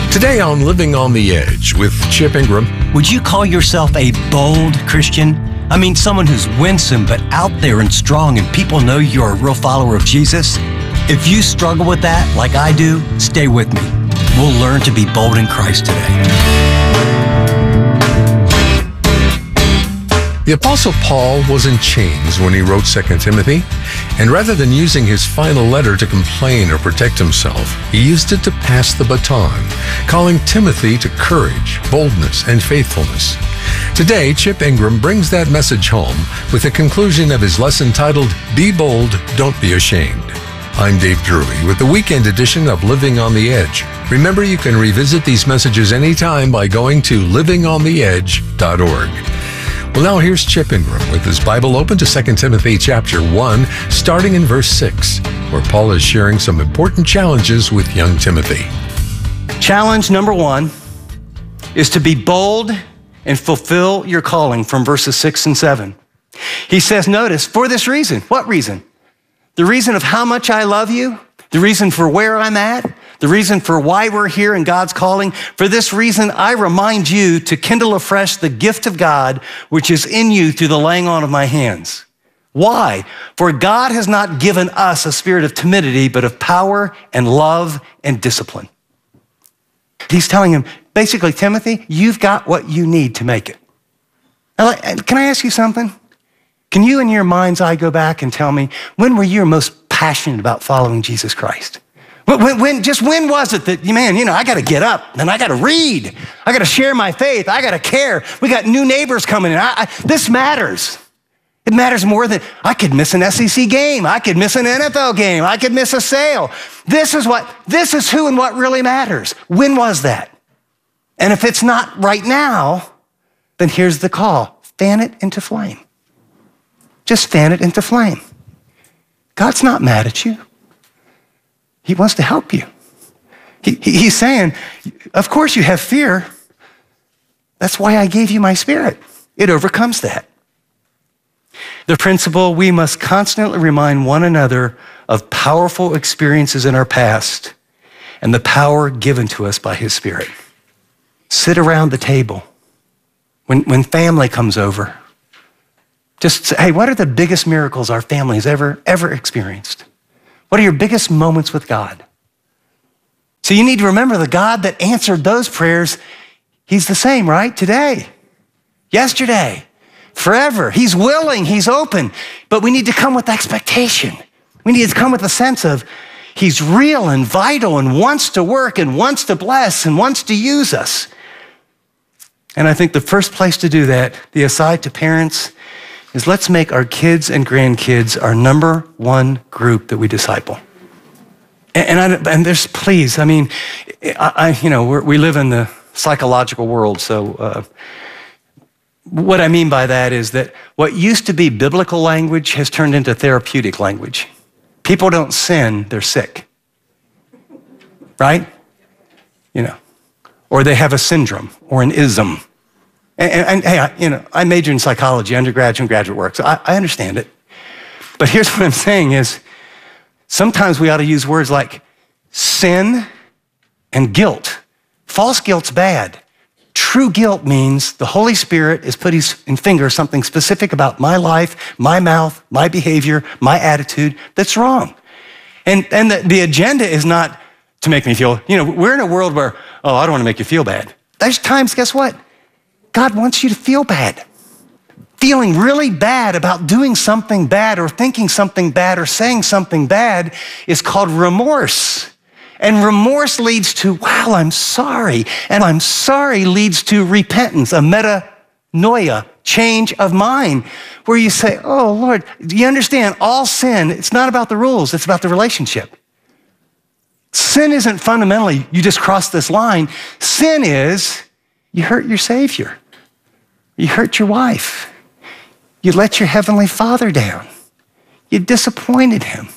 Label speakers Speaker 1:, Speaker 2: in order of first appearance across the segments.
Speaker 1: Today on Living on the Edge with Chip Ingram.
Speaker 2: Would you call yourself a bold Christian? I mean, someone who's winsome but out there and strong and people know you're a real follower of Jesus? If you struggle with that like I do, stay with me. We'll learn to be bold in Christ today.
Speaker 1: The Apostle Paul was in chains when he wrote 2 Timothy, and rather than using his final letter to complain or protect himself, he used it to pass the baton, calling Timothy to courage, boldness, and faithfulness. Today, Chip Ingram brings that message home with the conclusion of his lesson titled, Be Bold, Don't Be Ashamed. I'm Dave Drury with the weekend edition of Living on the Edge. Remember, you can revisit these messages anytime by going to livingontheedge.org. Well, now here's Chip Ingram with his Bible open to 2 Timothy chapter 1, starting in verse 6, where Paul is sharing some important challenges with young Timothy.
Speaker 2: Challenge number 1 is to be bold and fulfill your calling from verses 6 and 7. He says, notice, for this reason. What reason? The reason of how much I love you, the reason for where I'm at, the reason for why we're here in God's calling. For this reason, I remind you to kindle afresh the gift of God, which is in you through the laying on of my hands. Why? For God has not given us a spirit of timidity, but of power and love and discipline. He's telling him, basically, Timothy, you've got what you need to make it. Now, can I ask you something? Can you in your mind's eye go back and tell me, when were you most passionate about following Jesus Christ? When was it that, I got to get up and I got to read. I got to share my faith. I got to care. We got new neighbors coming in. This matters. It matters more than I could miss an SEC game. I could miss an NFL game. I could miss a sale. This is who and what really matters. When was that? And if it's not right now, then here's the call. Fan it into flame. Just fan it into flame. God's not mad at you. He wants to help you. He's saying, of course you have fear. That's why I gave you my spirit. It overcomes that. The principle, we must constantly remind one another of powerful experiences in our past and the power given to us by his spirit. Sit around the table. When family comes over, just say, hey, what are the biggest miracles our family has ever experienced? What are your biggest moments with God? So you need to remember the God that answered those prayers, he's the same, right? Today, yesterday, forever. He's willing, he's open, but we need to come with expectation. We need to come with a sense of he's real and vital and wants to work and wants to bless and wants to use us. And I think the first place to do that, the aside to parents, is let's make our kids and grandkids our number one group that we disciple. And there's, please, we live in the psychological world, so what I mean by that is that what used to be biblical language has turned into therapeutic language. People don't sin, they're sick, right? Or they have a syndrome or an ism. And hey, I major in psychology, undergraduate and graduate work, so I understand it. But here's what I'm saying is, sometimes we ought to use words like sin and guilt. False guilt's bad. True guilt means the Holy Spirit is putting in finger something specific about my life, my mouth, my behavior, my attitude that's wrong. And the agenda is not to make me feel, we're in a world where, I don't want to make you feel bad. There's times, guess what? God wants you to feel bad. Feeling really bad about doing something bad or thinking something bad or saying something bad is called remorse. And remorse leads to, wow, I'm sorry. And I'm sorry leads to repentance, a metanoia, change of mind, where you say, oh, Lord, do you understand? All sin, it's not about the rules, it's about the relationship. Sin isn't fundamentally, you just cross this line. Sin is, you hurt your Savior. You hurt your wife. You let your Heavenly Father down. You disappointed him.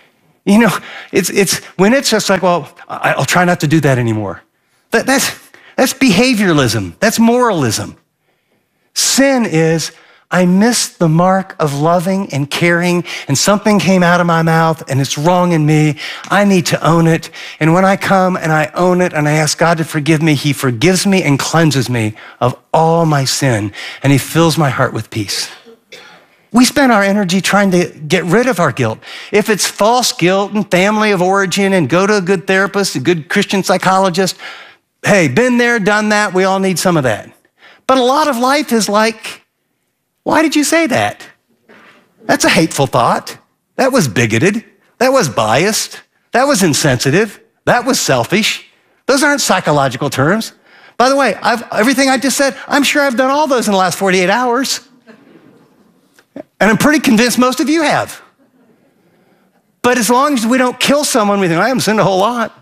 Speaker 2: It's when it's just like, well, I'll try not to do that anymore. That's behavioralism. That's moralism. Sin is, I missed the mark of loving and caring, and something came out of my mouth and it's wrong in me. I need to own it. And when I come and I own it and I ask God to forgive me, he forgives me and cleanses me of all my sin, and he fills my heart with peace. We spend our energy trying to get rid of our guilt. If it's false guilt and family of origin and go to a good therapist, a good Christian psychologist, hey, been there, done that. We all need some of that. But a lot of life is like, why did you say that? That's a hateful thought. That was bigoted. That was biased. That was insensitive. That was selfish. Those aren't psychological terms. By the way, everything I just said, I'm sure I've done all those in the last 48 hours. And I'm pretty convinced most of you have. But as long as we don't kill someone, we think, I haven't sinned a whole lot.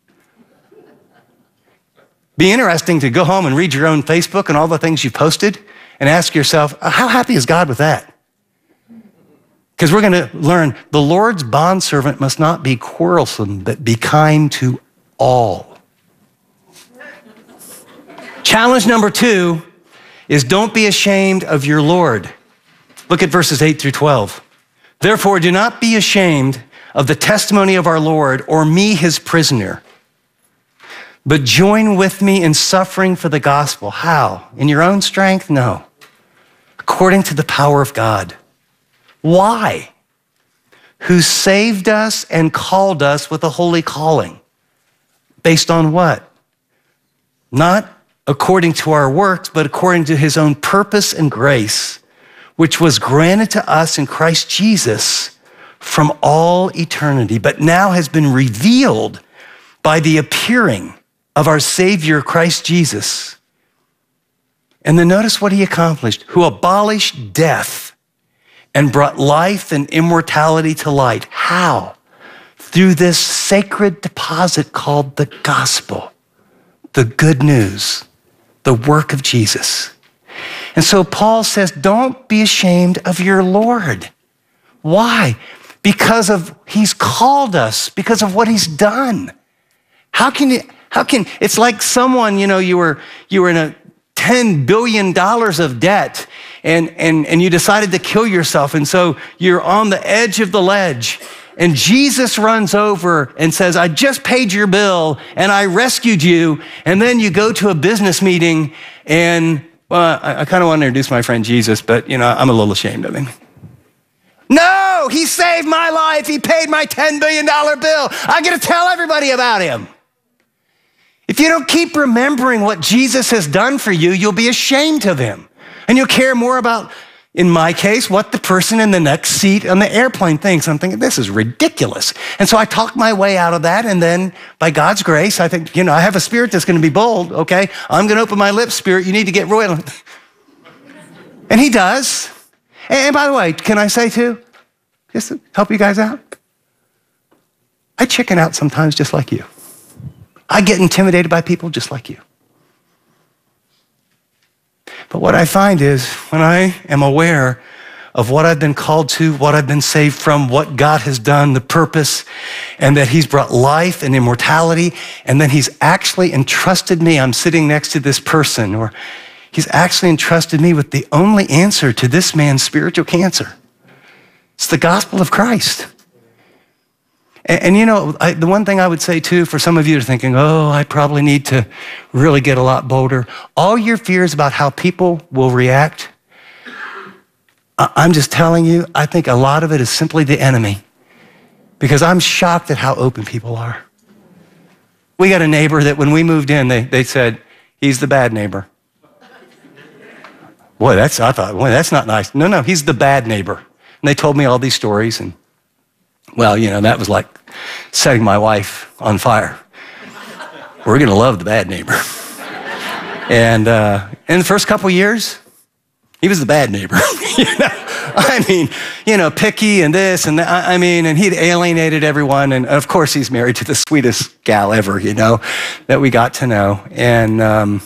Speaker 2: Be interesting to go home and read your own Facebook and all the things you posted and ask yourself, how happy is God with that? Because we're going to learn the Lord's bondservant must not be quarrelsome, but be kind to all. Challenge number 2 is don't be ashamed of your Lord. Look at verses 8 through 12. Therefore, do not be ashamed of the testimony of our Lord or me, his prisoner, but join with me in suffering for the gospel. How? In your own strength? No. According to the power of God. Why? Who saved us and called us with a holy calling. Based on what? Not according to our works, but according to his own purpose and grace, which was granted to us in Christ Jesus from all eternity, but now has been revealed by the appearing of our Savior, Christ Jesus. And then notice what he accomplished, who abolished death and brought life and immortality to light. How? Through this sacred deposit called the gospel, the good news, the work of Jesus. And so Paul says, don't be ashamed of your Lord. Why? Because of he's called us, because of what he's done. How can it's like someone, you were in a $10 billion of debt and you decided to kill yourself. And so you're on the edge of the ledge and Jesus runs over and says, I just paid your bill and I rescued you. And then you go to a business meeting and, well, I kind of want to introduce my friend Jesus, but I'm a little ashamed of him. No, he saved my life. He paid my $10 billion bill. I got to tell everybody about him. If you don't keep remembering what Jesus has done for you, you'll be ashamed of him. And you'll care more about, in my case, what the person in the next seat on the airplane thinks. I'm thinking, this is ridiculous. And so I talk my way out of that. And then by God's grace, I think, I have a spirit that's going to be bold. Okay, I'm going to open my lips, Spirit. You need to get royal. And he does. And by the way, can I say too, just to help you guys out? I chicken out sometimes just like you. I get intimidated by people just like you. But what I find is when I am aware of what I've been called to, what I've been saved from, what God has done, the purpose, and that he's brought life and immortality, and then he's actually entrusted me, I'm sitting next to this person, or he's actually entrusted me with the only answer to this man's spiritual cancer. It's the gospel of Christ. And the one thing I would say too, for some of you are thinking, I probably need to really get a lot bolder. All your fears about how people will react, I'm just telling you, I think a lot of it is simply the enemy. Because I'm shocked at how open people are. We got a neighbor that when we moved in, they said, he's the bad neighbor. I thought, that's not nice. No, he's the bad neighbor. And they told me all these stories and well, that was like setting my wife on fire. We're going to love the bad neighbor. And in the first couple of years, he was the bad neighbor. Picky and this and that. And he'd alienated everyone. And of course, he's married to the sweetest gal ever, that we got to know. And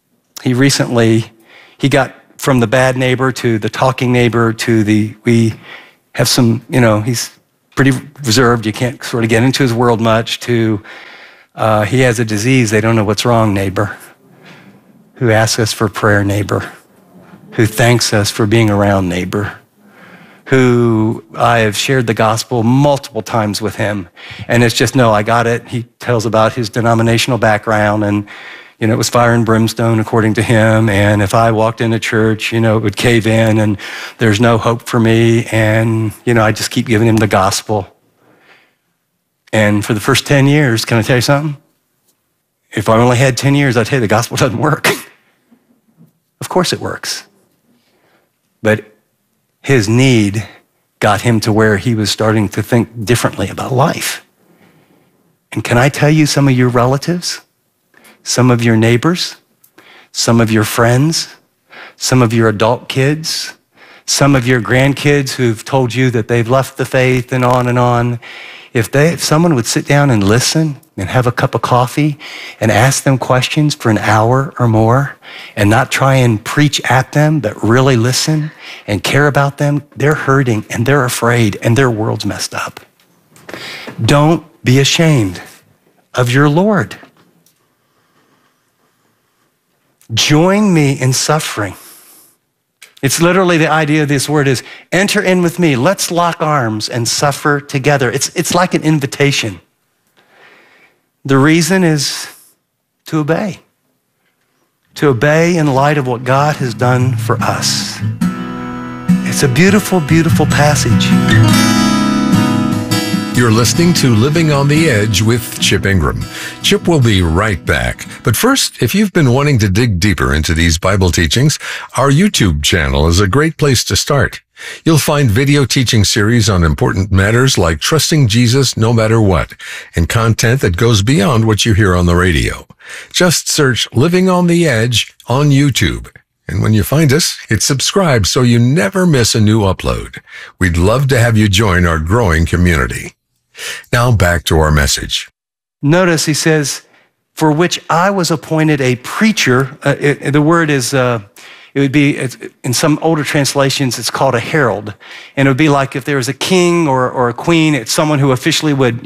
Speaker 2: he got from the bad neighbor to the talking neighbor to we have some, he's pretty reserved. You can't sort of get into his world much to he has a disease. They don't know what's wrong, neighbor. Who asks us for prayer, neighbor. who thanks us for being around neighbor, who I have shared the gospel multiple times with him. And it's just, no, I got it. He tells about his denominational background and, it was fire and brimstone according to him. And if I walked into church, it would cave in and there's no hope for me. And, I just keep giving him the gospel. And for the first 10 years, can I tell you something? If I only had 10 years, I'd tell you the gospel doesn't work. Of course it works. But his need got him to where he was starting to think differently about life. And can I tell you, some of your relatives, some of your neighbors, some of your friends, some of your adult kids, some of your grandkids who've told you that they've left the faith and on, if someone would sit down and listen and have a cup of coffee and ask them questions for an hour or more and not try and preach at them, but really listen and care about them, they're hurting and they're afraid and their world's messed up. Don't be ashamed of your Lord. Join me in suffering. It's literally the idea of this word is enter in with me. Let's lock arms and suffer together. It's like an invitation. The reason is to obey. To obey in light of what God has done for us. It's a beautiful, beautiful passage.
Speaker 1: You're listening to Living on the Edge with Chip Ingram. Chip will be right back. But first, if you've been wanting to dig deeper into these Bible teachings, our YouTube channel is a great place to start. You'll find video teaching series on important matters like trusting Jesus no matter what, and content that goes beyond what you hear on the radio. Just search Living on the Edge on YouTube. And when you find us, hit subscribe so you never miss a new upload. We'd love to have you join our growing community. Now back to our message.
Speaker 2: Notice he says, for which I was appointed a preacher. The word is, it would be, in some older translations, it's called a herald. And it would be like if there was a king or a queen, it's someone who officially would,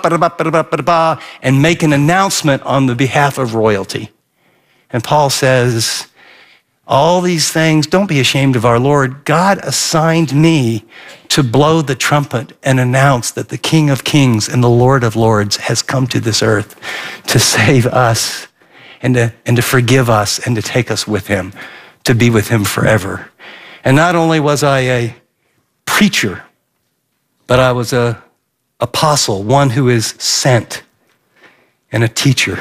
Speaker 2: and make an announcement on the behalf of royalty. And Paul says, all these things, don't be ashamed of our Lord. God assigned me to blow the trumpet and announce that the King of Kings and the Lord of Lords has come to this earth to save us and to forgive us and to take us with him, to be with him forever. And not only was I a preacher, but I was an apostle, one who is sent, and a teacher.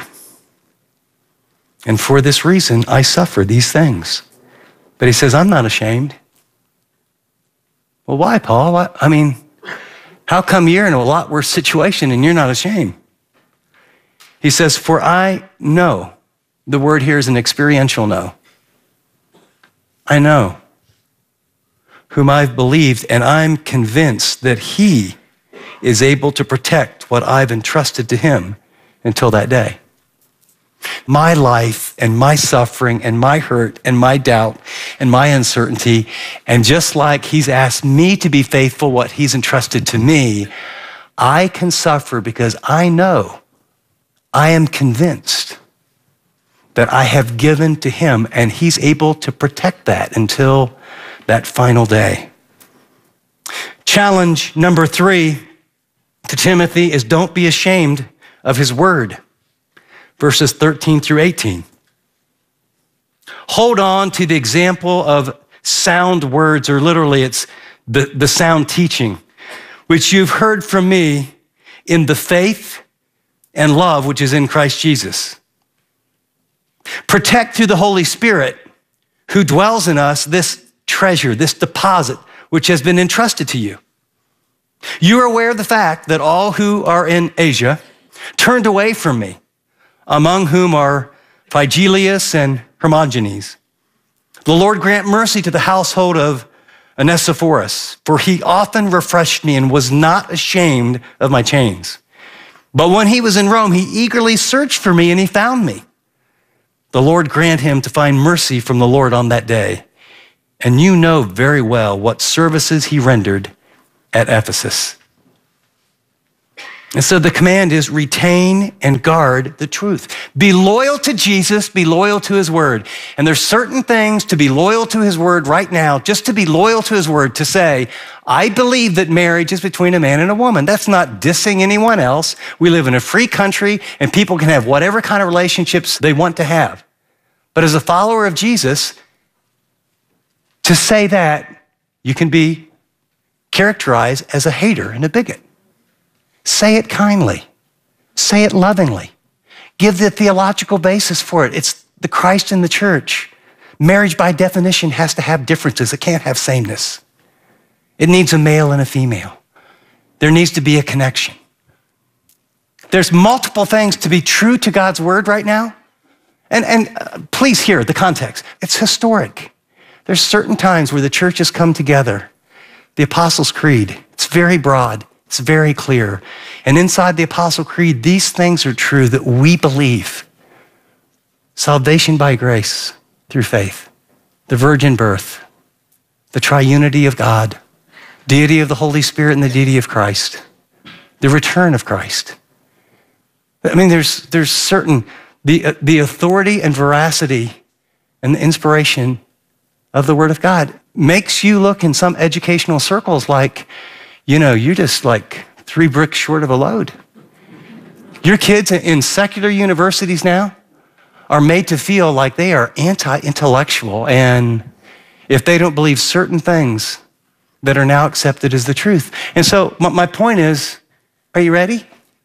Speaker 2: And for this reason, I suffer these things. But he says, I'm not ashamed. Well, why, Paul? How come you're in a lot worse situation and you're not ashamed? He says, for I know. The word here is an experiential know. I know whom I've believed, and I'm convinced that he is able to protect what I've entrusted to him until that day. My life and my suffering and my hurt and my doubt and my uncertainty, and just like he's asked me to be faithful what he's entrusted to me, I can suffer because I know, I am convinced that I have given to him and he's able to protect that until that final day. Challenge number 3 to Timothy is don't be ashamed of his word. Verses 13 through 18. Hold on to the example of sound words, or literally it's the sound teaching, which you've heard from me in the faith and love which is in Christ Jesus. Protect through the Holy Spirit who dwells in us this treasure, this deposit, which has been entrusted to you. You are aware of the fact that all who are in Asia turned away from me, among whom are Phygelius and Hermogenes. The Lord grant mercy to the household of Onesiphorus, for he often refreshed me and was not ashamed of my chains. But when he was in Rome, he eagerly searched for me and he found me. The Lord grant him to find mercy from the Lord on that day. And you know very well what services he rendered at Ephesus. And so the command is retain and guard the truth. Be loyal to Jesus, be loyal to his word. And there's certain things to be loyal to his word right now, just to be loyal to his word, to say, I believe that marriage is between a man and a woman. That's not dissing anyone else. We live in a free country and people can have whatever kind of relationships they want to have. But as a follower of Jesus, to say that, you can be characterized as a hater and a bigot. Say it kindly. Say it lovingly. Give the theological basis for it. It's the Christ in the church. Marriage, by definition, has to have differences. It can't have sameness. It needs a male and a female. There needs to be a connection. There's multiple things to be true to God's word right now. And please hear the context. It's historic. There's certain times where the church has come together. The Apostles' Creed, it's very broad. It's very clear. And inside the Apostle Creed, these things are true that we believe. Salvation by grace through faith, the virgin birth, the triunity of God, deity of the Holy Spirit and the deity of Christ, the return of Christ. I mean, there's certain, the authority and veracity and the inspiration of the Word of God makes you look in some educational circles like, you're just like 3 bricks short of a load. Your kids in secular universities now are made to feel like they are anti-intellectual, and if they don't believe certain things that are now accepted as the truth. And so my point is, are you ready?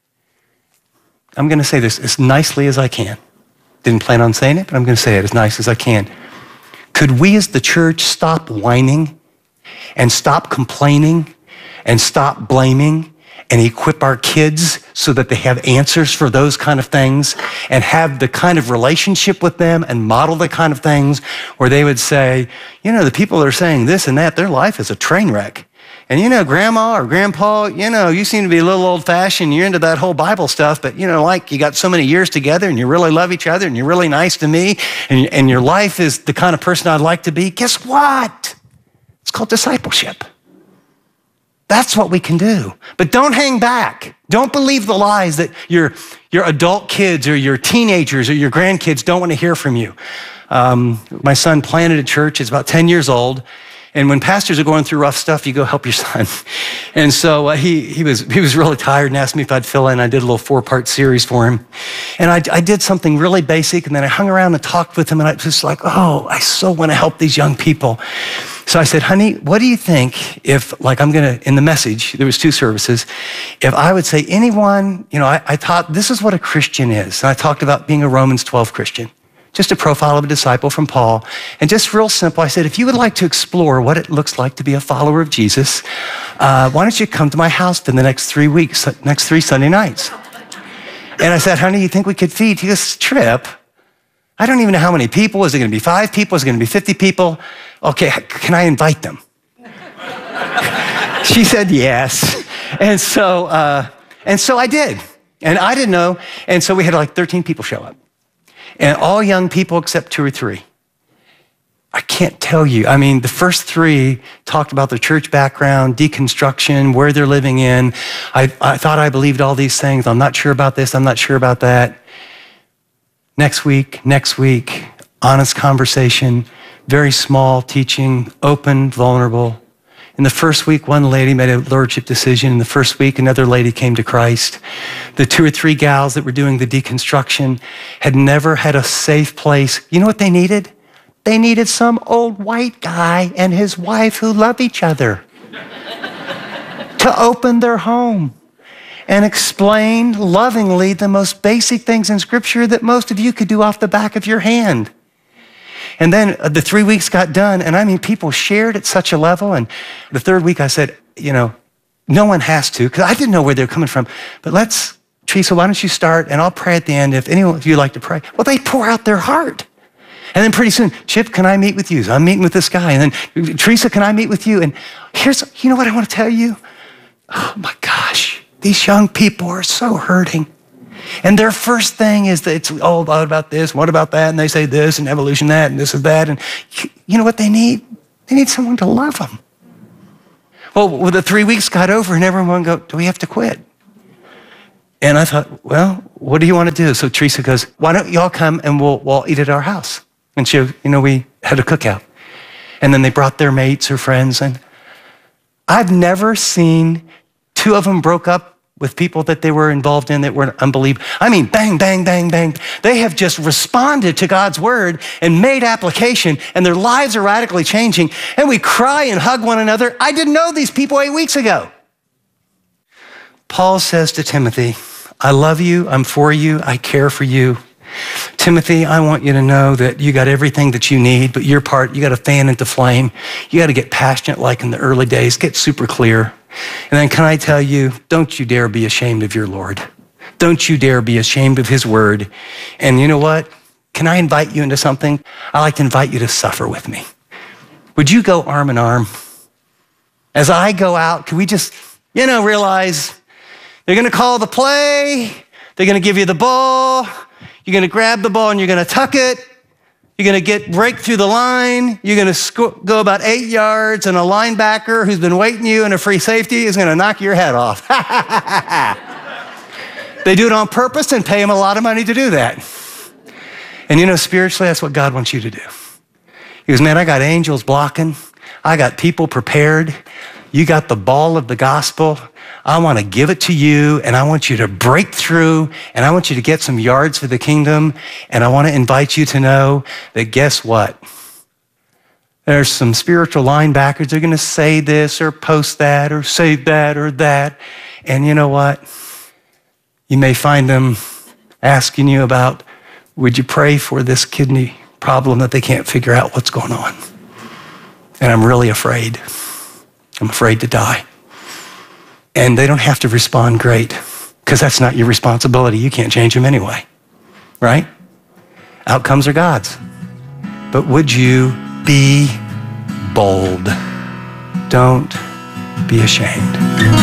Speaker 2: I'm going to say this as nicely as I can. Didn't plan on saying it, but I'm going to say it as nice as I can. Could we as the church stop whining and stop complaining and stop blaming and equip our kids so that they have answers for those kind of things and have the kind of relationship with them and model the kind of things where they would say, the people that are saying this and that, their life is a train wreck. And grandma or grandpa, you seem to be a little old fashioned. You're into that whole Bible stuff, but like you got so many years together and you really love each other and you're really nice to me and your life is the kind of person I'd like to be. Guess what? It's called discipleship. That's what we can do. But don't hang back. Don't believe the lies that your adult kids or your teenagers or your grandkids don't want to hear from you. My son planted a church. He's about 10 years old. And when pastors are going through rough stuff, you go help your son. And so he was really tired and asked me if I'd fill in. I did a little 4-part series for him. And I did something really basic. And then I hung around and talked with him. And I was just like, I so want to help these young people. So I said, honey, what do you think if, in the message, there was 2 services, if I would say anyone, I taught this is what a Christian is. And I talked about being a Romans 12 Christian, just a profile of a disciple from Paul. And just real simple, I said, if you would like to explore what it looks like to be a follower of Jesus, why don't you come to my house for the next 3 weeks, next 3 Sunday nights? And I said, honey, you think we could feed? He goes, Trip, I don't even know how many people. Is it going to be 5 people? Is it going to be 50 people? Okay, can I invite them? She said yes. And so I did. And I didn't know. And so we had 13 people show up. And all young people except 2 or 3. I can't tell you. I mean, the first 3 talked about their church background, deconstruction, where they're living in. I thought I believed all these things. I'm not sure about this. I'm not sure about that. Next week, honest conversation, very small teaching, open, vulnerable. In the first week, one lady made a lordship decision. In the first week, another lady came to Christ. The 2 or 3 gals that were doing the deconstruction had never had a safe place. You know what they needed? They needed some old white guy and his wife who love each other to open their home and explain lovingly the most basic things in Scripture that most of you could do off the back of your hand. And then the 3 weeks got done, and I mean, people shared at such a level. And the 3rd week I said, no one has to, because I didn't know where they were coming from. But Teresa, why don't you start, and I'll pray at the end if any of you like to pray. Well, they pour out their heart. And then pretty soon, Chip, can I meet with you? So I'm meeting with this guy. And then, Teresa, can I meet with you? And you know what I want to tell you? Oh my gosh, these young people are so hurting. And their first thing is that it's all about this, what about that? And they say this and evolution that and this and that. And you know what they need? They need someone to love them. Well, the 3 weeks got over and everyone go, do we have to quit? And I thought, well, what do you want to do? So Teresa goes, why don't y'all come and we'll eat at our house? And she, we had a cookout. And then they brought their mates or friends. And I've never seen two of them broke up with people that they were involved in that were unbelievable. I mean, bang, bang, bang, bang. They have just responded to God's word and made application, and their lives are radically changing. And we cry and hug one another. I didn't know these people 8 weeks ago. Paul says to Timothy, I love you, I'm for you, I care for you. Timothy, I want you to know that you got everything that you need, but your part, you got to fan into flame. You got to get passionate like in the early days, get super clear. And then can I tell you, don't you dare be ashamed of your Lord. Don't you dare be ashamed of his word. And you know what? Can I invite you into something? I like to invite you to suffer with me. Would you go arm in arm? As I go out, can we just, realize they're going to call the play. They're going to give you the ball. You're going to grab the ball and you're going to tuck it. You're going to break through the line. You're going to go about 8 yards, and a linebacker who's been waiting you in a free safety is going to knock your head off. They do it on purpose and pay him a lot of money to do that. And spiritually, that's what God wants you to do. He goes, man, I got angels blocking. I got people prepared. You got the ball of the gospel. I want to give it to you, and I want you to break through, and I want you to get some yards for the kingdom, and I want to invite you to know that guess what? There's some spiritual linebackers. They're going to say this or post that or say that or that, and you know what? You may find them asking you about, would you pray for this kidney problem that they can't figure out what's going on? And I'm really afraid. I'm afraid to die. And they don't have to respond great, because that's not your responsibility. You can't change them anyway, right? Outcomes are God's. But would you be bold? Don't be ashamed.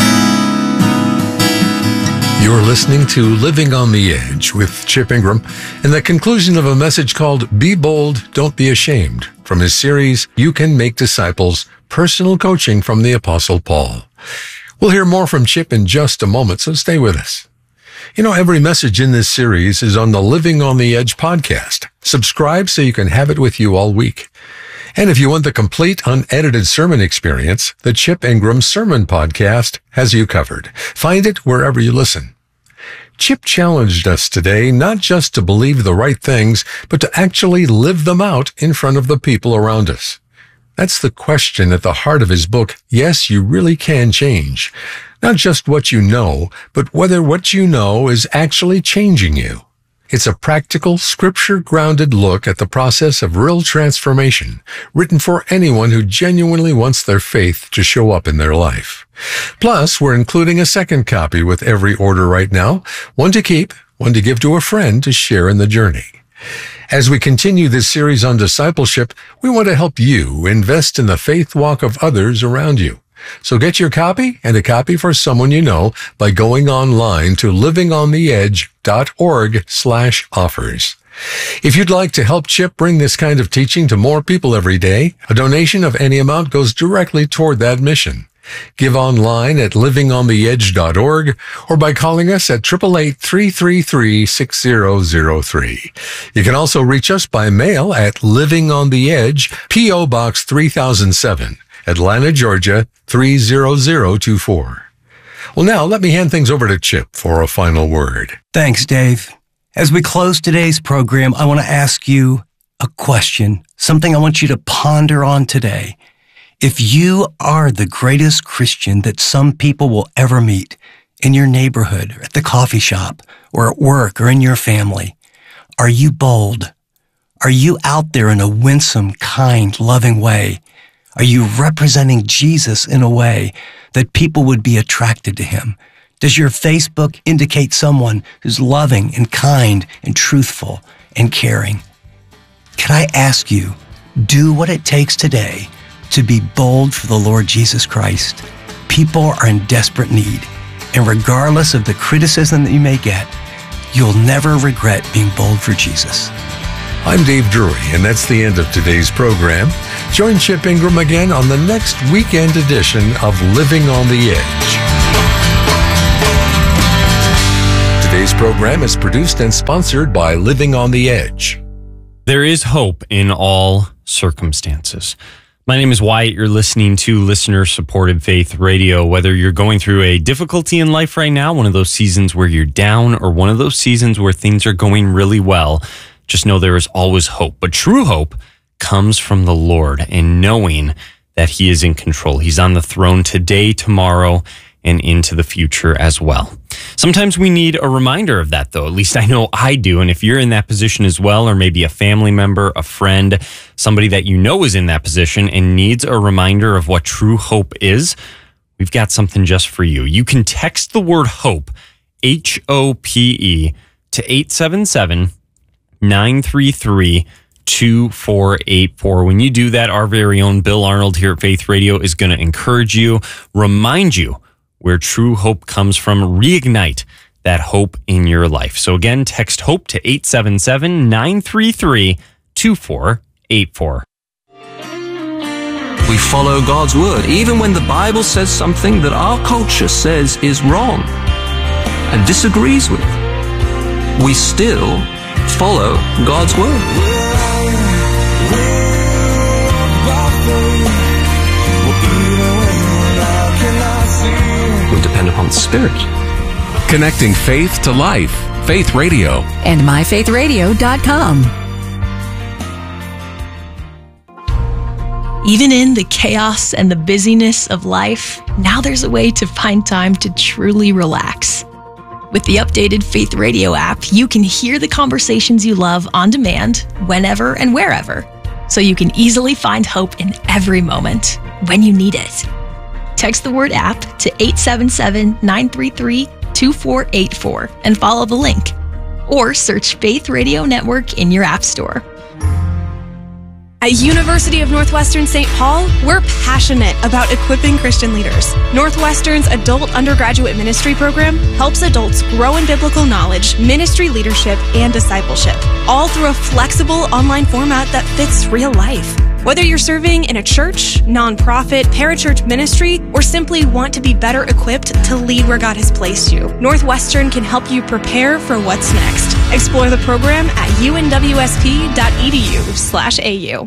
Speaker 1: You're listening to Living on the Edge with Chip Ingram, and the conclusion of a message called Be Bold, Don't Be Ashamed, from his series, You Can Make Disciples, Personal Coaching from the Apostle Paul. We'll hear more from Chip in just a moment, so stay with us. Every message in this series is on the Living on the Edge podcast. Subscribe so you can have it with you all week. And if you want the complete unedited sermon experience, the Chip Ingram Sermon Podcast has you covered. Find it wherever you listen. Chip challenged us today not just to believe the right things, but to actually live them out in front of the people around us. That's the question at the heart of his book, Yes, You Really Can Change. Not just what you know, but whether what you know is actually changing you. It's a practical, scripture-grounded look at the process of real transformation, written for anyone who genuinely wants their faith to show up in their life. Plus, we're including a second copy with every order right now, one to keep, one to give to a friend to share in the journey. As we continue this series on discipleship, we want to help you invest in the faith walk of others around you. So get your copy and a copy for someone you know by going online to livingontheedge.org/offers. If you'd like to help Chip bring this kind of teaching to more people every day, a donation of any amount goes directly toward that mission. Give online at livingontheedge.org or by calling us at 888-333-6003. You can also reach us by mail at Living on the Edge, P.O. Box 3007, Atlanta, Georgia 30024. Well, now let me hand things over to Chip for a final word.
Speaker 2: Thanks, Dave. As we close today's program, I want to ask you a question, something I want you to ponder on today. If you are the greatest Christian that some people will ever meet in your neighborhood, or at the coffee shop, or at work, or in your family, are you bold? Are you out there in a winsome, kind, loving way? Are you representing Jesus in a way that people would be attracted to him? Does your Facebook indicate someone who's loving and kind and truthful and caring? Can I ask you, do what it takes today to be bold for the Lord Jesus Christ. People are in desperate need, and regardless of the criticism that you may get, you'll never regret being bold for Jesus.
Speaker 1: I'm Dave Drury, and that's the end of today's program. Join Chip Ingram again on the next weekend edition of Living on the Edge. Today's program is produced and sponsored by Living on the Edge.
Speaker 3: There is hope in all circumstances. My name is Wyatt. You're listening to listener-supported Faith Radio. Whether you're going through a difficulty in life right now, one of those seasons where you're down, or one of those seasons where things are going really well, just know there is always hope. But true hope comes from the Lord and knowing that He is in control. He's on the throne today, tomorrow, and into the future as well. Sometimes we need a reminder of that, though. At least I know I do. And if you're in that position as well, or maybe a family member, a friend, somebody that you know is in that position and needs a reminder of what true hope is, we've got something just for you. You can text the word HOPE, HOPE, to 877-933-2484. When you do that, our very own Bill Arnold here at Faith Radio is going to encourage you, remind you where true hope comes from, reignite that hope in your life. So again, text HOPE to 877-933-2484.
Speaker 4: We follow God's word, even when the Bible says something that our culture says is wrong and disagrees with. We still follow God's word. We depend upon the Spirit.
Speaker 1: Connecting faith to life. Faith Radio.
Speaker 5: And myfaithradio.com. Even in the chaos and the busyness of life, now there's a way to find time to truly relax. With the updated Faith Radio app, you can hear the conversations you love on demand, whenever and wherever, so you can easily find hope in every moment when you need it. Text the word app to 877-933-2484 and follow the link. Or search Faith Radio Network in your app store.
Speaker 6: At University of Northwestern St. Paul, we're passionate about equipping Christian leaders. Northwestern's adult undergraduate ministry program helps adults grow in biblical knowledge, ministry leadership, and discipleship, all through a flexible online format that fits real life. Whether you're serving in a church, nonprofit, parachurch ministry, or simply want to be better equipped to lead where God has placed you, Northwestern can help you prepare for what's next. Explore the program at unwsp.edu/AU.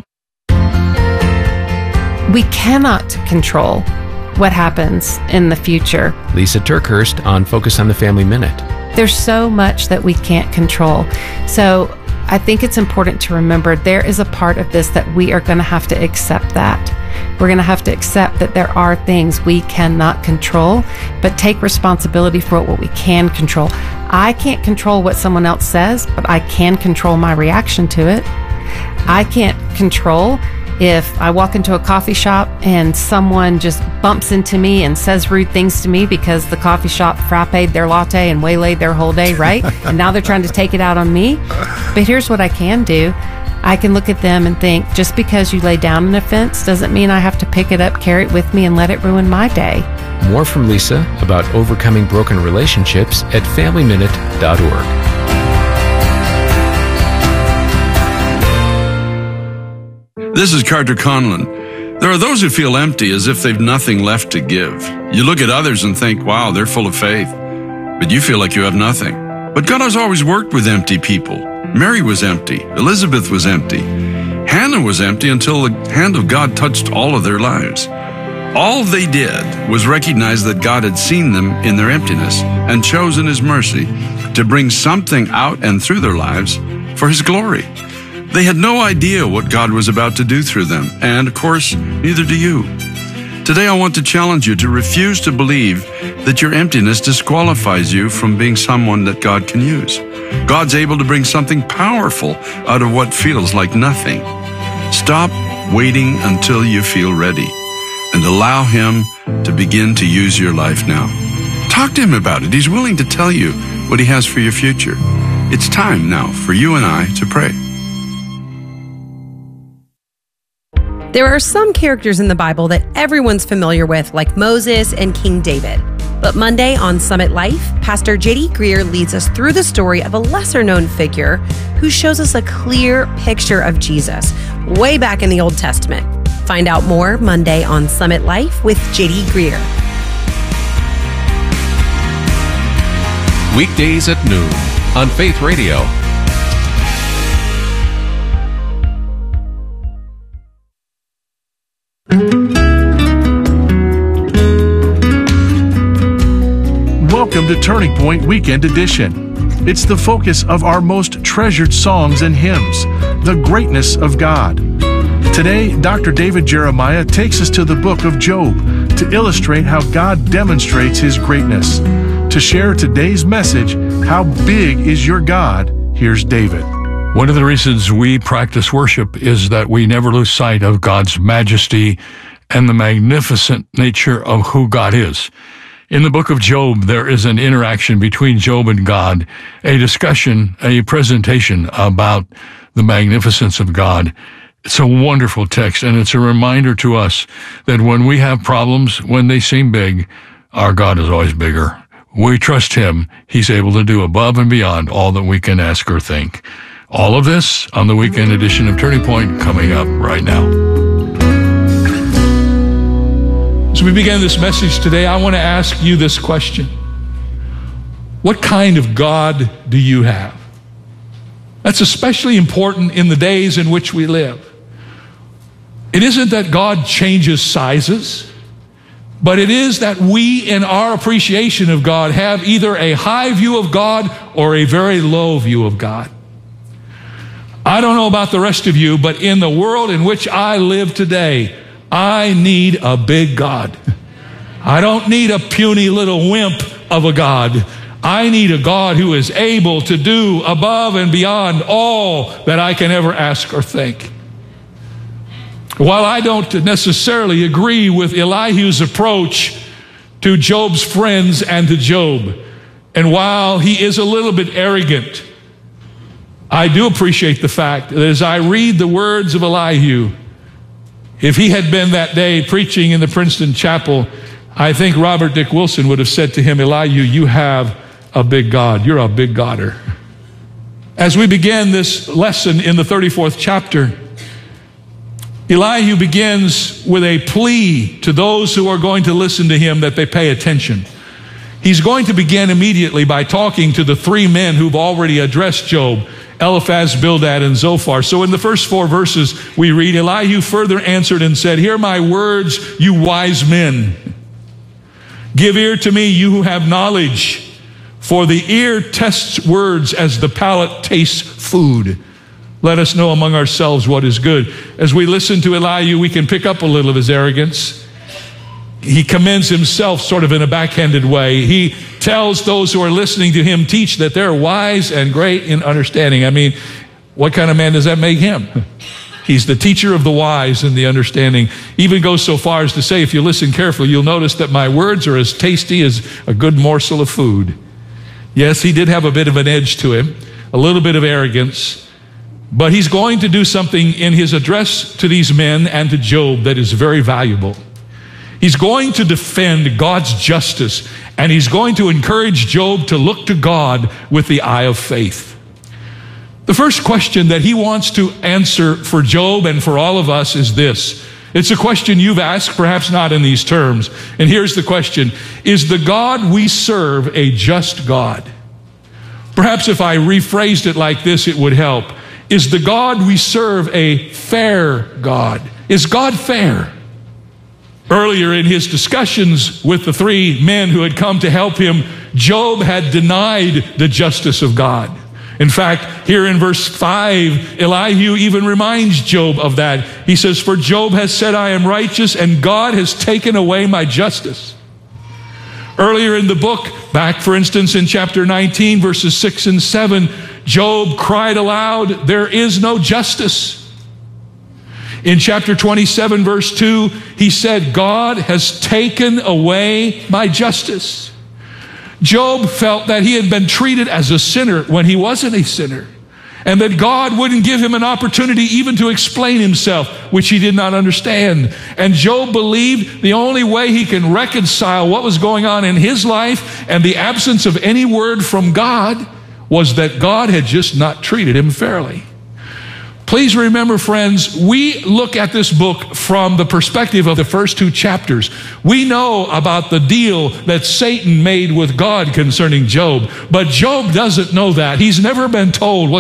Speaker 7: We cannot control what happens in the future.
Speaker 8: Lisa Turkhurst on Focus on the Family Minute.
Speaker 7: There's so much that we can't control. So I think it's important to remember there is a part of this that we are going to have to accept that. We're going to have to accept that there are things we cannot control, but take responsibility for what we can control. I can't control what someone else says, but I can control my reaction to it. I can't control if I walk into a coffee shop and someone just bumps into me and says rude things to me because the coffee shop frapped their latte and waylaid their whole day, right? And now they're trying to take it out on me. But here's what I can do. I can look at them and think, just because you lay down an offense doesn't mean I have to pick it up, carry it with me, and let it ruin my day.
Speaker 8: More from Lisa about overcoming broken relationships at FamilyMinute.org.
Speaker 9: This is Carter Conlon. There are those who feel empty as if they've nothing left to give. You look at others and think, wow, they're full of faith. But you feel like you have nothing. But God has always worked with empty people. Mary was empty. Elizabeth was empty. Hannah was empty until the hand of God touched all of their lives. All they did was recognize that God had seen them in their emptiness and chose in His mercy to bring something out and through their lives for His glory. They had no idea what God was about to do through them, and of course, neither do you. Today I want to challenge you to refuse to believe that your emptiness disqualifies you from being someone that God can use. God's able to bring something powerful out of what feels like nothing. Stop waiting until you feel ready and allow Him to begin to use your life now. Talk to Him about it. He's willing to tell you what He has for your future. It's time now for you and I to pray.
Speaker 10: There are some characters in the Bible that everyone's familiar with, like Moses and King David. But Monday on Summit Life, Pastor J.D. Greer leads us through the story of a lesser-known figure who shows us a clear picture of Jesus way back in the Old Testament. Find out more Monday on Summit Life with J.D. Greer.
Speaker 8: Weekdays at noon on Faith Radio.
Speaker 11: Welcome to Turning Point Weekend Edition. It's the focus of our most treasured songs and hymns, the greatness of God. Today, Dr. David Jeremiah takes us to the book of Job to illustrate how God demonstrates His greatness. To share today's message, How Big Is Your God? Here's David.
Speaker 12: One of the reasons we practice worship is that we never lose sight of God's majesty and the magnificent nature of who God is. In the book of Job, there is an interaction between Job and God, a discussion, a presentation about the magnificence of God. It's a wonderful text, and it's a reminder to us that when we have problems, when they seem big, our God is always bigger. We trust Him. He's able to do above and beyond all that we can ask or think. All of this on the weekend edition of Turning Point coming up right now.
Speaker 13: As we begin this message today, I want to ask you this question. What kind of God do you have? That's especially important in the days in which we live. It isn't that God changes sizes, but it is that we, in our appreciation of God, have either a high view of God or a very low view of God. I don't know about the rest of you, but in the world in which I live today, I need a big God. I don't need a puny little wimp of a God. I need a God who is able to do above and beyond all that I can ever ask or think. While I don't necessarily agree with Elihu's approach to Job's friends and to Job, and while he is a little bit arrogant, I do appreciate the fact that as I read the words of Elihu, if he had been that day preaching in the Princeton Chapel, I think Robert Dick Wilson would have said to him, Elihu, you have a big God. You're a big Godder. As we begin this lesson in the 34th chapter, Elihu begins with a plea to those who are going to listen to him that they pay attention. He's going to begin immediately by talking to the three men who've already addressed Job, Eliphaz, Bildad, and Zophar. So in the first 4 verses we read, Elihu further answered and said, hear my words, you wise men. Give ear to me, you who have knowledge, for the ear tests words as the palate tastes food. Let us know among ourselves what is good. As we listen to Elihu, we can pick up a little of his arrogance. He commends himself sort of in a backhanded way. He tells those who are listening to him teach that they're wise and great in understanding. I mean, what kind of man does that make him? He's the teacher of the wise and the understanding. Even goes so far as to say, if you listen carefully, you'll notice that my words are as tasty as a good morsel of food. Yes, he did have a bit of an edge to him, a little bit of arrogance. But he's going to do something in his address to these men and to Job that is very valuable. He's going to defend God's justice, and he's going to encourage Job to look to God with the eye of faith. The first question that he wants to answer for Job and for all of us is this. It's a question you've asked, perhaps not in these terms. And here's the question. Is the God we serve a just God? Perhaps if I rephrased it like this, it would help. Is the God we serve a fair God? Is God fair? Earlier in his discussions with the three men who had come to help him, Job had denied the justice of God. In fact, here in verse 5, Elihu even reminds Job of that. He says, for Job has said, I am righteous, and God has taken away my justice. Earlier in the book, back for instance in chapter 19, verses 6 and 7, Job cried aloud, there is no justice. In chapter 27, verse 2, he said, God has taken away my justice. Job felt that he had been treated as a sinner when he wasn't a sinner, and that God wouldn't give him an opportunity even to explain himself, which he did not understand. And Job believed the only way he can reconcile what was going on in his life and the absence of any word from God was that God had just not treated him fairly. Please remember, friends, we look at this book from the perspective of the first 2 chapters. We know about the deal that Satan made with God concerning Job, but Job doesn't know that. He's never been told what